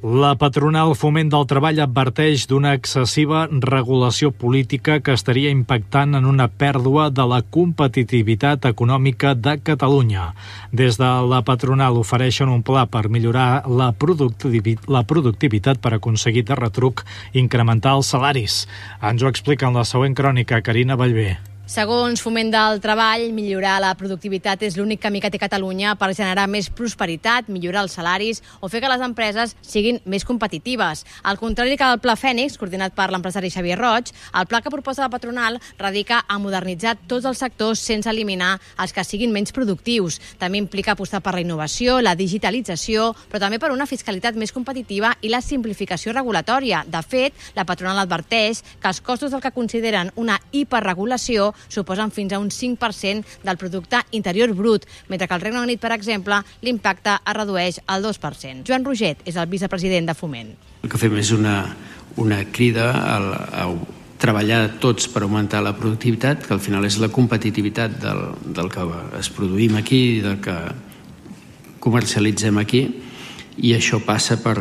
La patronal Foment del Treball adverteix d'una excessiva regulació política que estaria impactant en una pèrdua de la competitivitat econòmica de Catalunya. Des de la patronal ofereixen un pla per millorar la productivitat per aconseguir de retruc incrementar els salaris. Ens ho explica en la següent crònica Carina Ballbé. Segons Foment del Treball, millorar la productivitat és l'únic camí que té Catalunya per generar més prosperitat, millorar els salaris o fer que les empreses siguin més competitives. Al contrari que el Pla Fènix, coordinat per l'empresari Xavier Roig, el pla que proposa la patronal radica a modernitzar tots els sectors sense eliminar els que siguin menys productius. També implica apostar per la innovació, la digitalització, però també per una fiscalitat més competitiva i la simplificació regulatòria. De fet, la patronal adverteix que els costos del que consideren una hiperregulació suposen fins a un 5% del producte interior brut, mentre que al Regne Unit, per exemple, l'impacte es redueix al 2%. Joan Roget és el vicepresident de Foment. El que fem és una crida a treballar tots per augmentar la productivitat, que al final és la competitivitat del que es produïm aquí i del que comercialitzem aquí, i això passa per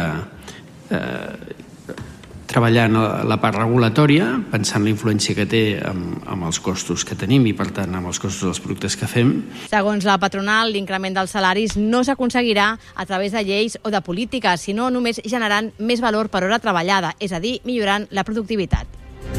treballar en la part regulatòria, pensant en la influència que té amb els costos que tenim i, per tant, amb els costos dels productes que fem. Segons la patronal, l'increment dels salaris no s'aconseguirà a través de lleis o de polítiques, sinó només generant més valor per hora treballada, és a dir, millorant la productivitat.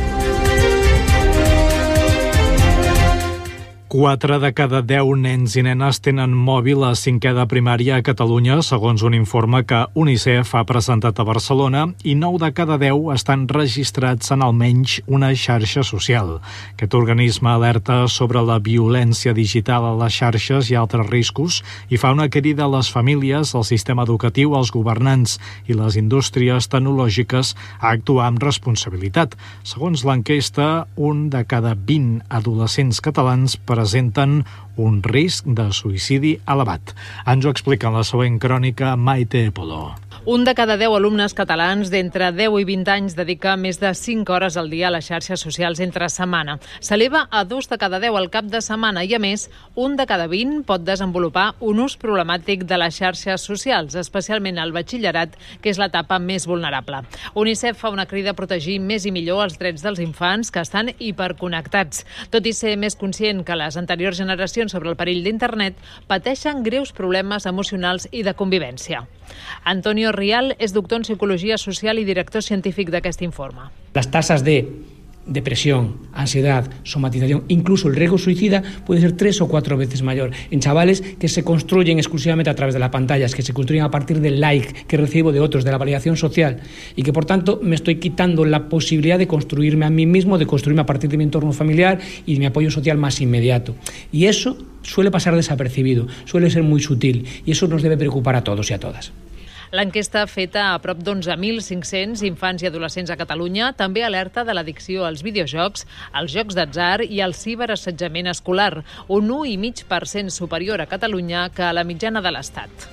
4 de cada 10 nens i nenes tenen mòbil a 5è de primària a Catalunya, segons un informe que UNICEF ha presentat a Barcelona, i 9 de cada 10 estan registrats en almenys una xarxa social. Aquest organisme alerta sobre la violència digital a les xarxes i altres riscos i fa una crida a les famílies, al sistema educatiu, als governants i les indústries tecnològiques a actuar amb responsabilitat. Segons l'enquesta, un de cada 20 adolescents catalans presenten un risc de suïcidi elevat. Ens ho explica en la següent crònica Maite Polo. Un de cada 10 alumnes catalans d'entre 10 i 20 anys dedica més de 5 hores al dia a les xarxes socials entre setmana. S'eleva a 2 de cada 10 al cap de setmana i, a més, un de cada 20 pot desenvolupar un ús problemàtic de les xarxes socials, especialment al batxillerat, que és l'etapa més vulnerable. UNICEF fa una crida a protegir més i millor els drets dels infants que estan hiperconnectats. Tot i ser més conscient que les anteriors generacions sobre el perill d'internet, pateixen greus problemes emocionals i de convivència. Antonio Rial és doctor en Psicologia Social y director científico d'aquest informe. Las tasas de depresión, ansiedad, somatización, incluso el riesgo suicida puede ser 3 o 4 veces mayor en chavales que se construyen exclusivamente a través de las pantallas, que se construyen a partir del like que recibo de otros, de la validación social, y que por tanto me estoy quitando la posibilidad de construirme a mí mismo, de construirme a partir de mi entorno familiar y de mi apoyo social más inmediato. Y eso suele pasar desapercibido, suele ser muy sutil, y eso nos debe preocupar a todos y a todas. L'enquesta feta a prop d'11.500 infants i adolescents a Catalunya també alerta de l'addicció als videojocs, als jocs d'atzar i al ciberassetjament escolar, un 1,5% superior a Catalunya que a la mitjana de l'Estat.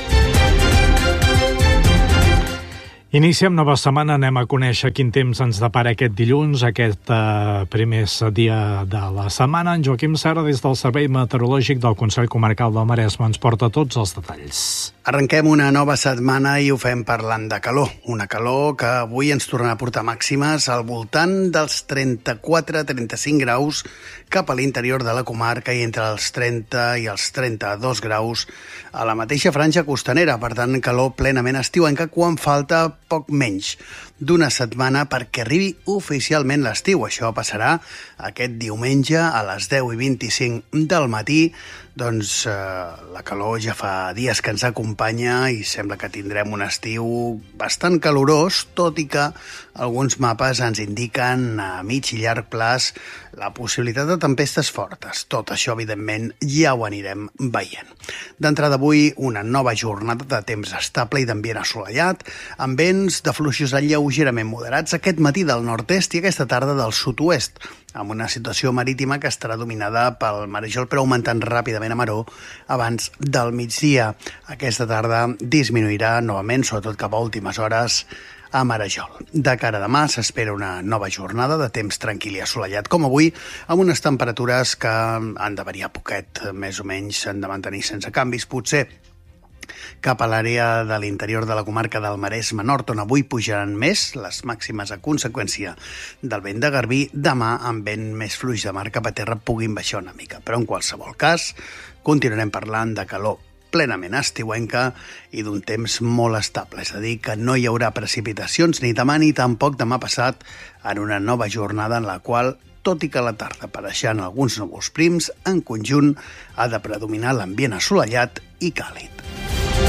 Iniciem nova setmana, anem a conèixer quin temps ens depara aquest dilluns, aquest primer dia de la setmana. En Joaquim Serra, des del Servei Meteorològic del Consell Comarcal del Maresme, ens porta tots els detalls. Arrenquem una nova setmana i ho fem parlant de calor. Una calor que avui ens tornarà a portar màximes al voltant dels 34-35 graus cap a l'interior de la comarca i entre els 30 i els 32 graus a la mateixa franja costanera. Per tant, calor plenament estiuenca quan falta poc menys d'una setmana perquè arribi oficialment l'estiu. Això passarà aquest diumenge a les 10:25 del matí. Doncs la calor ja fa dies que ens acompanya i sembla que tindrem un estiu bastant calorós, tot i que alguns mapes ens indiquen a mig i llarg plaç la possibilitat de tempestes fortes. Tot això, evidentment, ja ho anirem veient. D'entrada avui, una nova jornada de temps estable i d'ambient assolellat, amb vents de fluixos lleugerament moderats aquest matí del nord-est i aquesta tarda del sud-oest, amb una situació marítima que estarà dominada pel marejol, però augmentant ràpidament a maró abans del migdia. Aquesta tarda disminuirà novament, sobretot cap a últimes hores, a marejol. De cara a demà s'espera una nova jornada de temps tranquil i assolellat com avui, amb unes temperatures que han de variar poquet, més o menys s'han de mantenir sense canvis, potser cap a l'àrea de l'interior de la comarca del Maresme Nord, on avui pujaran més les màximes a conseqüència del vent de Garbí. Demà, amb vent més fluix de mar cap a terra, puguin baixar una mica. Però en qualsevol cas, continuarem parlant de calor plenament estiuenca i d'un temps molt estable, és a dir, que no hi haurà precipitacions ni demà ni tampoc demà passat en una nova jornada en la qual, tot i que a la tarda apareixen alguns núvols prims, en conjunt ha de predominar l'ambient assolellat i càlid.